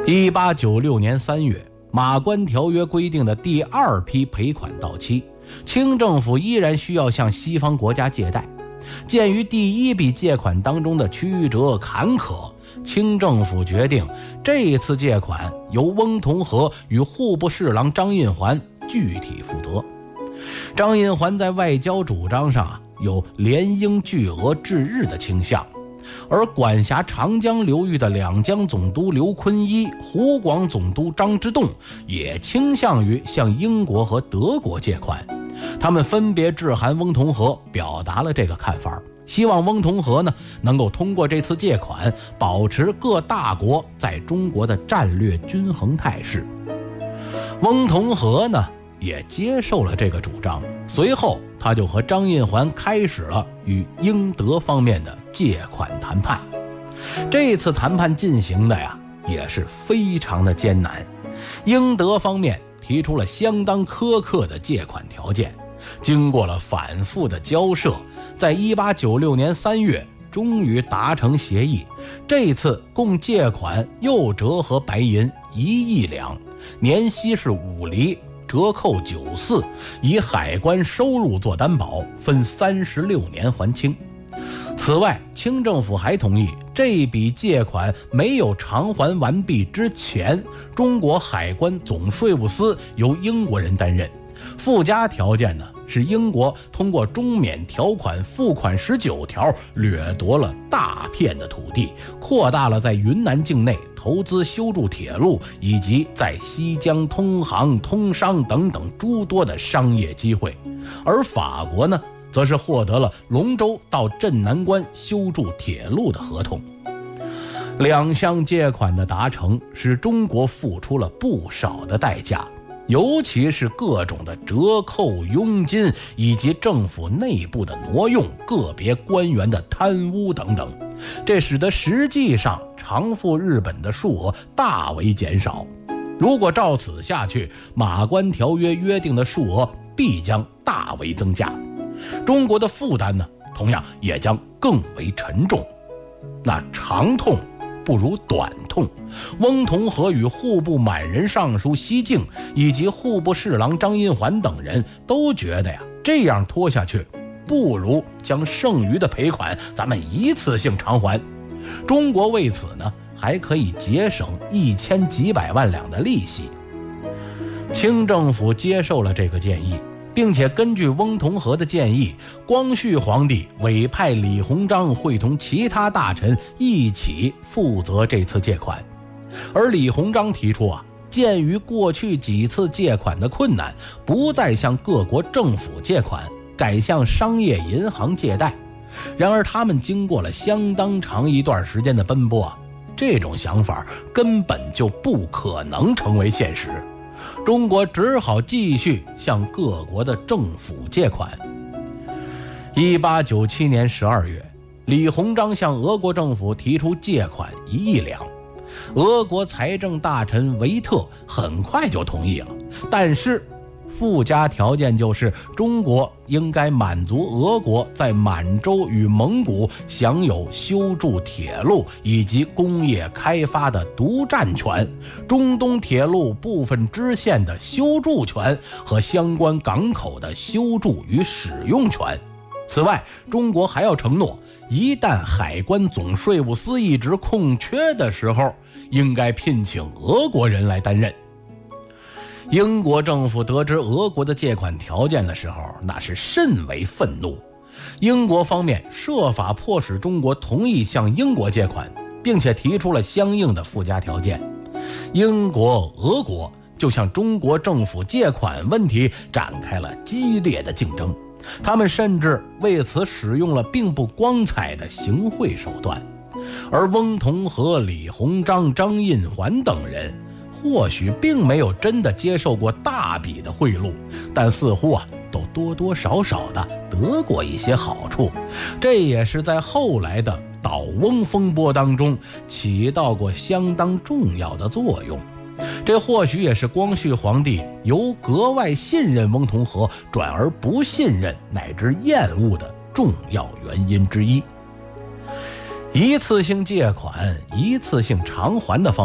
1896年3月，马关条约规定的第2批赔款到期，清政府依然需要向西方国家借贷。鉴于第1笔借款当中的曲折坎坷，清政府决定这一次借款由翁同龢与户部侍郎张印环具体负责。张印环在外交主张上有联英拒俄制日的倾向，而管辖长江流域的两江总督刘坤一、湖广总督张之洞也倾向于向英国和德国借款。他们分别致函翁同龢，表达了这个看法，希望翁同龢能够通过这次借款保持各大国在中国的战略均衡态势。翁同龢也接受了这个主张，随后他就和张印环开始了与英德方面的借款谈判。这次谈判进行的也是非常的艰难，英德方面提出了相当苛刻的借款条件，经过了反复的交涉，在1896年3月终于达成协议。这次共借款又折合白银1亿两，年息是5厘，折扣94，以海关收入做担保，分36年还清。此外，清政府还同意这笔借款没有偿还完毕之前，中国海关总税务司由英国人担任。附加条件是英国通过中缅条款附款19条掠夺了大片的土地，扩大了在云南境内投资修筑铁路，以及在西江通航、通商等等诸多的商业机会。而法国则是获得了龙州到镇南关修筑铁路的合同。两项借款的达成使中国付出了不少的代价，尤其是各种的折扣、佣金，以及政府内部的挪用、个别官员的贪污等等，这使得实际上偿付日本的数额大为减少。如果照此下去，马关条约约定的数额必将大为增加，中国的负担同样也将更为沉重。那长痛不如短痛，翁同龢与户部满人尚书西敬以及户部侍郎张印环等人都觉得这样拖下去，不如将剩余的赔款咱们一次性偿还。中国为此还可以节省1000几百万两的利息。清政府接受了这个建议，并且根据翁同龢的建议，光绪皇帝委派李鸿章会同其他大臣一起负责这次借款。而李鸿章提出鉴于过去几次借款的困难，不再向各国政府借款，改向商业银行借贷。然而他们经过了相当长一段时间的奔波，这种想法根本就不可能成为现实。中国只好继续向各国的政府借款。1897年12月，李鸿章向俄国政府提出借款1亿两，俄国财政大臣维特很快就同意了，但是附加条件就是中国应该满足俄国在满洲与蒙古享有修筑铁路以及工业开发的独占权，中东铁路部分支线的修筑权和相关港口的修筑与使用权。此外，中国还要承诺，一旦海关总税务司一职空缺的时候，应该聘请俄国人来担任。英国政府得知俄国的借款条件的时候，那是甚为愤怒。英国方面设法迫使中国同意向英国借款，并且提出了相应的附加条件。英国、俄国就向中国政府借款问题展开了激烈的竞争，他们甚至为此使用了并不光彩的行贿手段。而翁同龢、李鸿章、张印环等人或许并没有真的接受过大笔的贿赂，但似乎都多多少少的得过一些好处，这也是在后来的倒翁风波当中起到过相当重要的作用。这或许也是光绪皇帝由格外信任翁同龢转而不信任乃至厌恶的重要原因之一。一次性借款、一次性偿还的方